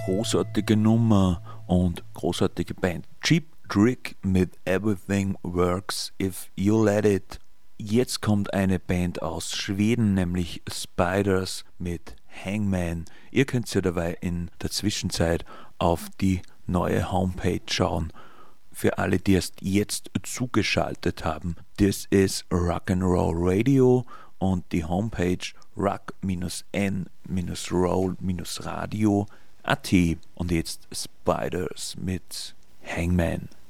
großartige Nummer und großartige Band. Cheap Trick mit Everything Works If You Let It. Jetzt kommt eine Band aus Schweden, nämlich Spiders mit Hangman. Ihr könnt ja dabei in der Zwischenzeit auf die neue Homepage schauen. Für alle, die erst jetzt zugeschaltet haben, das ist Rock'n'Roll Radio und die Homepage rock-n-roll-radio.at. Und jetzt Spiders mit Hangman.